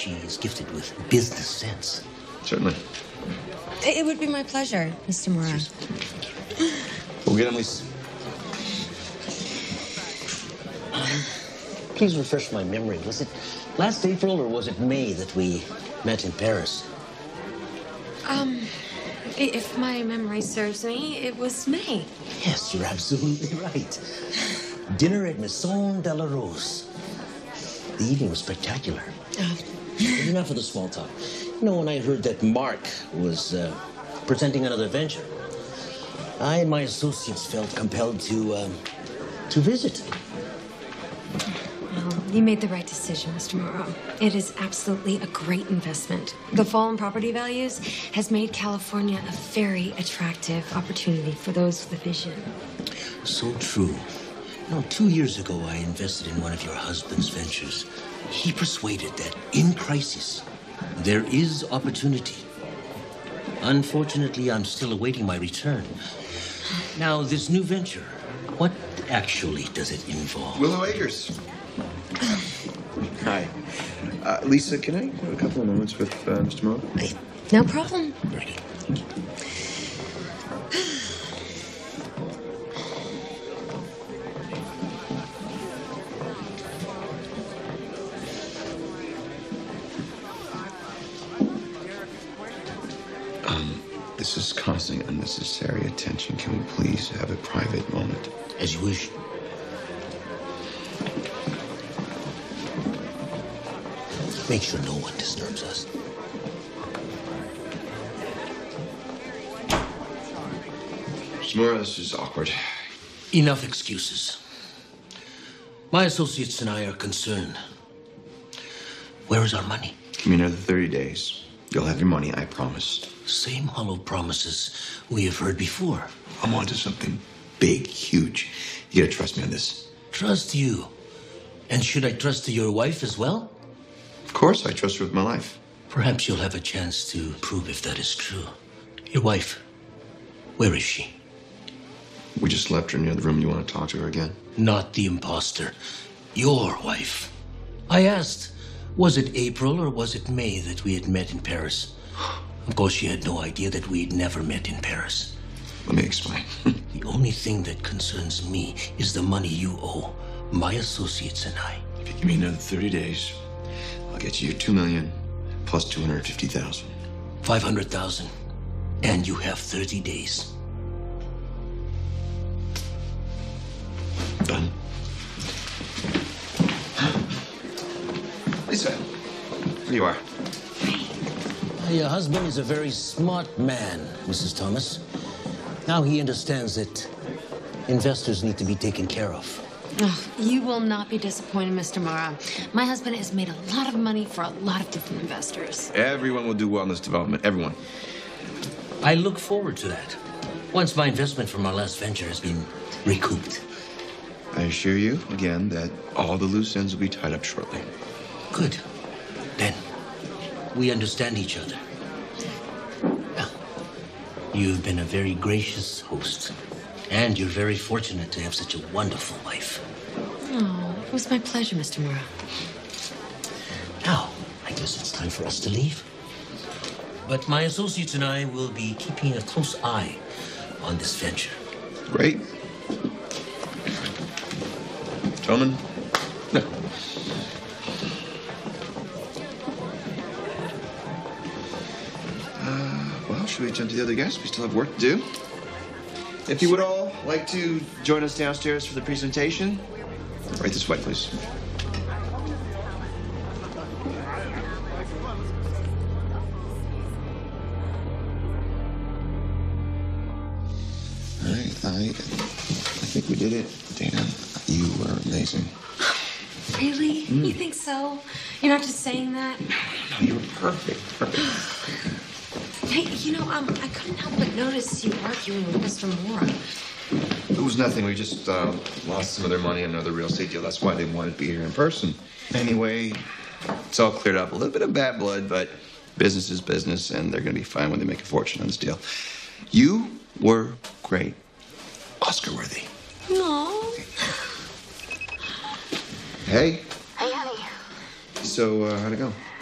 she is gifted with business sense. Certainly. It would be my pleasure, Mr. Mora. We'll get him, Lisa. Please refresh my memory. Was it last April or was it May that we met in Paris? If my memory serves me, it was May. Yes, you're absolutely right. Dinner at Maison de la Rose. The evening was spectacular. But enough of the small talk. You know, when I heard that Mark was presenting another venture, I and my associates felt compelled to visit. Well, you made the right decision, Mr. Morrow. It is absolutely a great investment. The fall in property values has made California a very attractive opportunity for those with a vision. So true. You know, 2 years ago, I invested in one of your husband's ventures. He persuaded that in crisis, there is opportunity. Unfortunately, I'm still awaiting my return. Now, this new venture, what actually does it involve? Willow Acres. Hi. Lisa, can I have a couple of moments with Mr. Morrow? No problem. Very good. This is causing unnecessary attention. Can we please have a private moment? As you wish. Make sure no one disturbs us. Mr. Morrow, this is awkward. Enough excuses. My associates and I are concerned. Where is our money? Give me another 30 days. You'll have your money, I promise. Same hollow promises we have heard before. I'm onto something big, huge. You gotta trust me on this. Trust you. And should I trust your wife as well? Of course, I trust her with my life. Perhaps you'll have a chance to prove if that is true. Your wife, where is she? We just left her near the room. You want to talk to her again? Not the imposter. Your wife. I asked, was it April or was it May that we had met in Paris? Of course, she had no idea that we'd never met in Paris. Let me explain. The only thing that concerns me is the money you owe my associates and I. If you give me another 30 days, I'll get you your $2 million plus $250,000. 500,000. And you have 30 days. Done. Lisa, here you are. Your husband is a very smart man, Mrs. Thomas. Now he understands that investors need to be taken care of. Oh, you will not be disappointed, Mr. Mara. My husband has made a lot of money for a lot of different investors. Everyone will do well in this development. Everyone. I look forward to that. Once my investment from our last venture has been recouped. I assure you, again, that all the loose ends will be tied up shortly. Good. Then, we understand each other. Well, you've been a very gracious host. And you're very fortunate to have such a wonderful wife. Oh, it was my pleasure, Mr. Mora. Now, I guess it's time for us to leave. But my associates and I will be keeping a close eye on this venture. Great. Gentlemen? No. Well, should we jump to the other guests? We still have work to do. If you would all like to join us downstairs for the presentation, right this way, please. All right, I think we did it. Dana, you were amazing. Really? You think so? You're not just saying that? No, you were perfect. Perfect. Hey, you know, I couldn't help but notice you arguing with Mr. Mora. It was nothing. We just lost some of their money in another real estate deal. That's why they wanted to be here in person. Anyway, it's all cleared up. A little bit of bad blood, but business is business, and they're going to be fine when they make a fortune on this deal. You were great. Oscar-worthy. No. Hey. Hey, honey. So, how'd it go?